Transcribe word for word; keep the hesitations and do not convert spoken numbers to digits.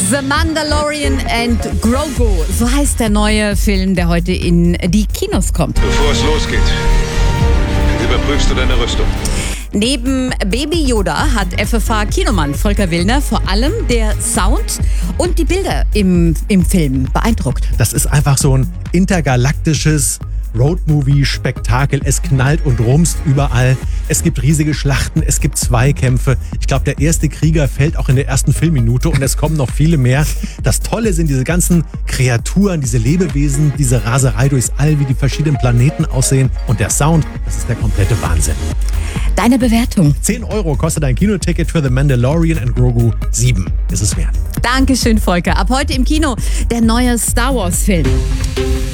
The Mandalorian and Grogu, so heißt der neue Film, der heute in die Kinos kommt. Bevor es losgeht, überprüfst du deine Rüstung. Neben Baby Yoda hat F F H-Kinomann Volker Willner vor allem der Sound und die Bilder im, im Film beeindruckt. Das ist einfach so ein intergalaktisches Roadmovie-Spektakel. Es knallt und rumst überall. Es gibt riesige Schlachten, es gibt Zweikämpfe. Ich glaube, der erste Krieger fällt auch in der ersten Filmminute und es kommen noch viele mehr. Das Tolle sind diese ganzen Kreaturen, diese Lebewesen, diese Raserei durchs All, wie die verschiedenen Planeten aussehen. Und der Sound, das ist der komplette Wahnsinn. Deine Bewertung? zehn Euro kostet ein Kinoticket für The Mandalorian and Grogu. sieben ist es wert. Dankeschön, Volker. Ab heute im Kino der neue Star Wars-Film.